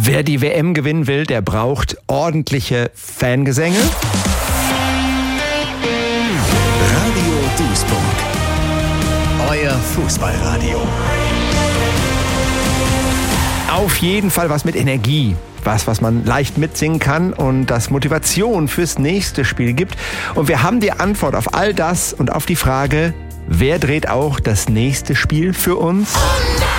Wer die WM gewinnen will, der braucht ordentliche Fangesänge. Radio Duisburg. Euer Fußballradio. Auf jeden Fall was mit Energie. Was man leicht mitsingen kann und das Motivation fürs nächste Spiel gibt. Und wir haben die Antwort auf all das und auf die Frage, wer dreht auch das nächste Spiel für uns?